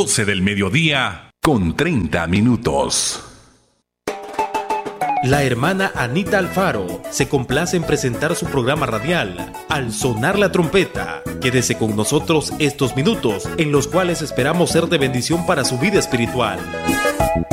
12 del mediodía con 30 minutos. La hermana Anita Alfaro se complace en presentar su programa radial Al Sonar la Trompeta. Quédese con nosotros estos minutos en los cuales esperamos ser de bendición para su vida espiritual.